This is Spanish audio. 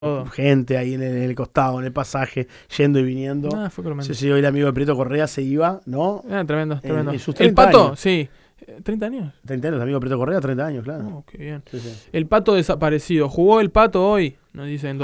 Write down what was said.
gente ahí en el costado, en el pasaje, yendo y viniendo. Fue tremendo. Sí, hoy el amigo de Prieto Correa se iba, ¿no? Tremendo. En sus El 30 Pato, años. sí. ¿30 años? 30 años, el amigo de Prieto Correa, 30 años, claro. Qué bien. Sí. El Pato desaparecido. ¿Jugó el Pato hoy? Nos dicen.